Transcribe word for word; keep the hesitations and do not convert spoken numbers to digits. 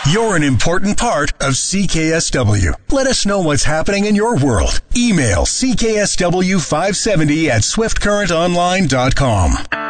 You're an important part of C K S W. Let us know what's happening in your world. Email C K S W five seventy at swift current online dot com.